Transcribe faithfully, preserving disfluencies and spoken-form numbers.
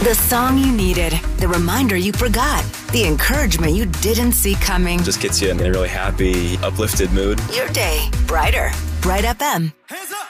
The song you needed, the reminder you forgot, the encouragement you didn't see coming. Just gets you in a really happy, uplifted mood. Your day brighter. Bright F M. Hands up!